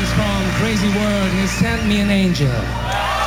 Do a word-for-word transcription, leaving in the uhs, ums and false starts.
from Crazy World. He sent me an angel.